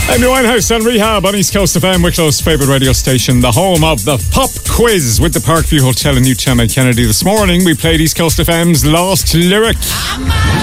Amy Winehouse and Rehab on East Coast FM, Wicklow's favourite radio station, the home of the pop quiz with the Parkview Hotel in Newtown and Kennedy. This morning we played East Coast FM's Lost Lyric.